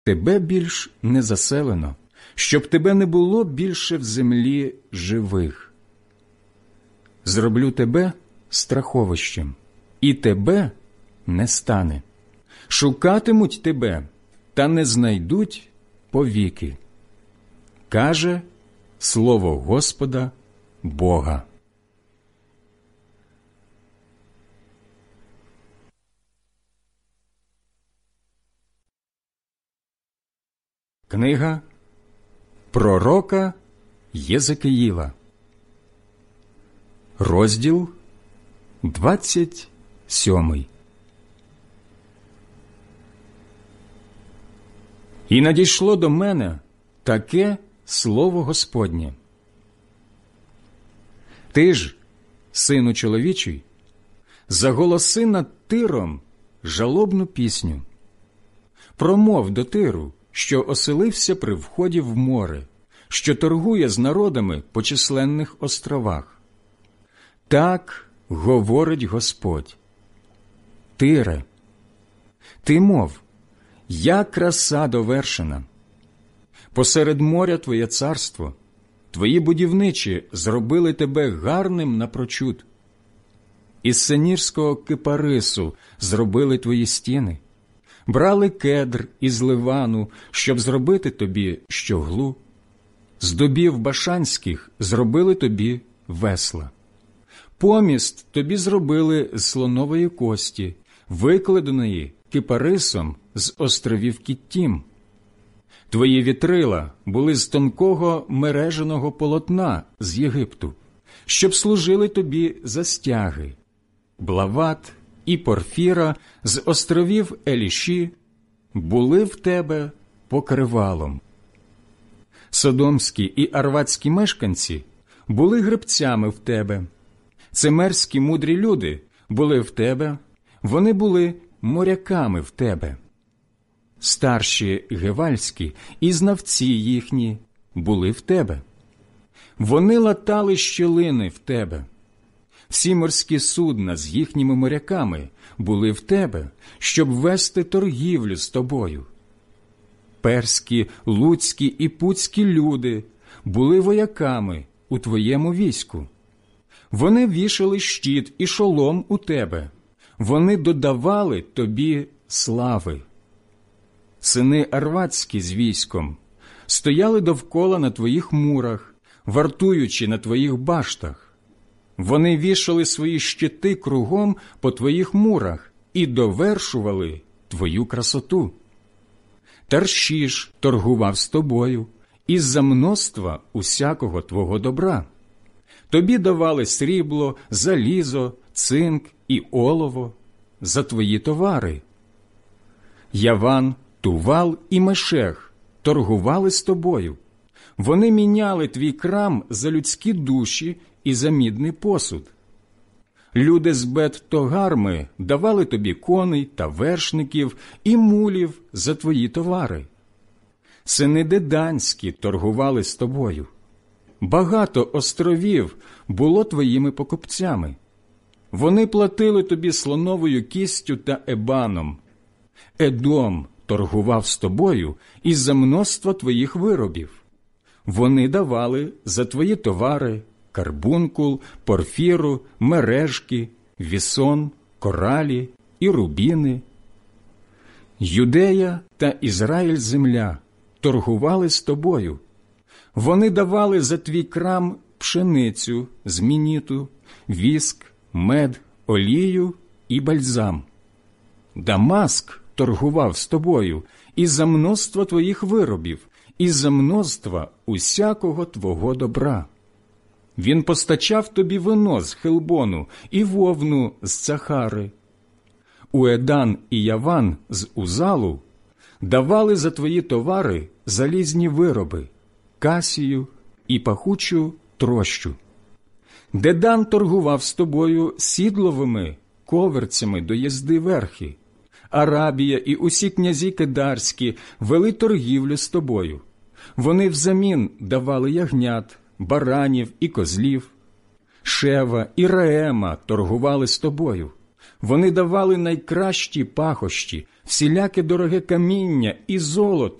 тебе більш не заселено, щоб тебе не було більше в землі живих. Зроблю тебе страховищем, і тебе не стане. Шукатимуть тебе, та не знайдуть повіки. Каже слово Господа Бога. Книга пророка Єзекиїла, розділ 27. І надійшло до мене таке слово Господнє. Ти ж, сину чоловічий, заголоси над Тиром жалобну пісню. Промов до Тиру, що оселився при вході в море, що торгує з народами по численних островах. Так говорить Господь. Тире, ти мов, я краса довершена. Посеред моря твоє царство, твої будівничі зробили тебе гарним напрочуд. Із сенірського кипарису зробили твої стіни, брали кедр із Ливану, щоб зробити тобі щоглу. З дубів башанських зробили тобі весла. Поміст тобі зробили з слонової кості, викладеної кипарисом з островів Кіттім. Твої вітрила були з тонкого мереженого полотна з Єгипту, щоб служили тобі за стяги. Блават і порфіра з островів Еліші були в тебе покривалом. Содомські і арвадські мешканці були гребцями в тебе. Цимерські мудрі люди були в тебе, вони були моряками в тебе. Старші гевальські і знавці їхні були в тебе. Вони латали щілини в тебе. Всі морські судна з їхніми моряками були в тебе, щоб вести торгівлю з тобою. Перські, луцькі і пуцькі люди були вояками у твоєму війську. Вони вішали щит і шолом у тебе, вони додавали тобі слави. Сини арвадські з військом стояли довкола на твоїх мурах, вартуючи на твоїх баштах. Вони вішали свої щити кругом по твоїх мурах і довершували твою красоту. Таршіш торгував з тобою із-за множства усякого твого добра. Тобі давали срібло, залізо, цинк і олово за твої товари. Яван, Тувал і Мешех торгували з тобою. Вони міняли твій крам за людські душі і за мідний посуд. Люди з Бет-Тогарми давали тобі коней та вершників і мулів за твої товари. Сини Деданські торгували з тобою. Багато островів було твоїми покупцями. Вони платили тобі слоновою кістю та ебаном. Едом торгував з тобою із-за множства твоїх виробів. Вони давали за твої товари карбункул, порфіру, мережки, вісон, коралі і рубіни. Юдея та Ізраїль земля торгували з тобою. Вони давали за твій крам пшеницю з мініту, віск, мед, олію і бальзам. Дамаск торгував з тобою із-за множства твоїх виробів, із-за множства усякого твого добра. Він постачав тобі вино з Хелбону і вовну з Цахари. Уедан і Яван з Узалу давали за твої товари залізні вироби, касію і пахучу трощу. Дедан торгував з тобою сідловими коверцями до їзди верхи. Арабія і усі князі кедарські вели торгівлю з тобою. Вони взамін давали ягнят, баранів і козлів. Шева і Раема торгували з тобою. Вони давали найкращі пахощі, всіляке дороге каміння і золото,